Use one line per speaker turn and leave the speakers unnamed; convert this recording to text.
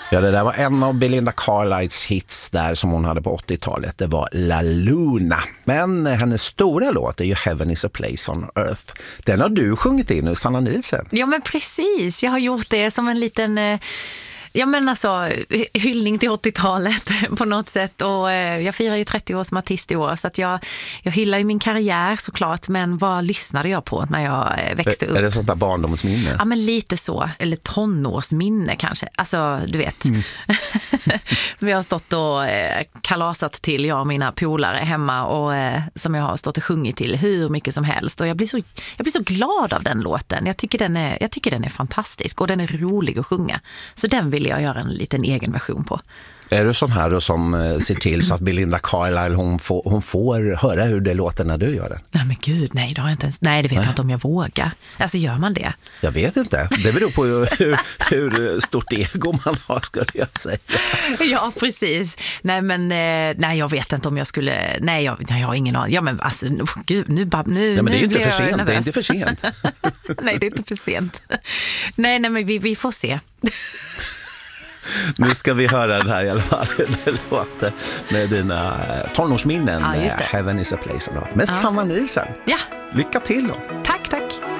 Ja, det där var en av Belinda Carlisles hits där som hon hade på 80-talet. Det var La Luna. Men hennes stora låt är ju Heaven is a place on earth. Den har du sjungit in nu, Sanna Nielsen.
Ja, men precis. Jag har gjort det som en liten... Ja, men alltså, hyllning till 80-talet på något sätt. Och jag firar ju 30 år som artist i år, så att jag hyllar ju min karriär såklart. Men vad lyssnade jag på när jag växte upp?
Är det sånt där barndomsminne?
Ja, men lite så. Eller tonårsminne kanske. Alltså, du vet. Som jag har stått och kalasat till, jag och mina polare hemma. Och som jag har stått och sjungit till hur mycket som helst. Och jag blir så glad av den låten. Jag tycker den är fantastisk. Och den är rolig att sjunga. Så den vill jag göra en liten egen version på.
Är du sån här då som ser till så att Belinda Carlisle hon får höra hur det låter när du gör det?
Nej, men gud, nej, det har jag inte ens. Nej, det vet jag inte om jag vågar. Alltså, gör man det?
Jag vet inte. Det beror på hur stort ego man har, skulle jag säga.
Ja, precis. Nej, men nej, jag vet inte om jag skulle. Nej, jag har ingen aning. Ja, men alltså, gud, nu
nej, men det är inte för sent. Det är inte för sent.
Nej, det är inte för sent. Nej, men vi får se.
Nu ska vi höra den här i alla fall. Det låter med dina tonårsminnen.
Ja, just det.
Heaven is a place on earth. Med Sanna Nielsen.
Ja.
Lycka till då.
Tack.